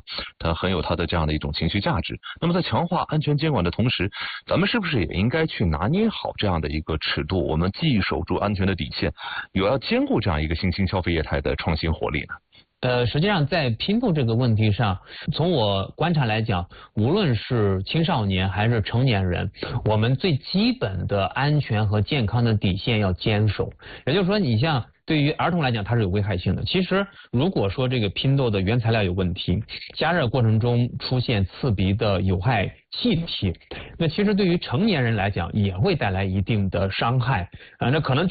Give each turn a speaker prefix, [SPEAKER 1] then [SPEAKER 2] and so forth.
[SPEAKER 1] 它很有它的这样的一种情绪价值。那么在强化安全监管的同时，咱们是不是也应该去拿捏好这样的一个尺度？我们既守住安全的底线，又要兼顾这样一个新兴消费业态的创新活力呢？
[SPEAKER 2] 实际上在拼豆这个问题上，从我观察来讲，无论是青少年还是成年人，我们最基本的安全和健康的底线要坚守。也就是说，你像对于儿童来讲，它是有危害性的。其实，如果说这个拼豆的原材料有问题，加热过程中出现刺鼻的有害气体，那其实对于成年人来讲也会带来一定的伤害那可能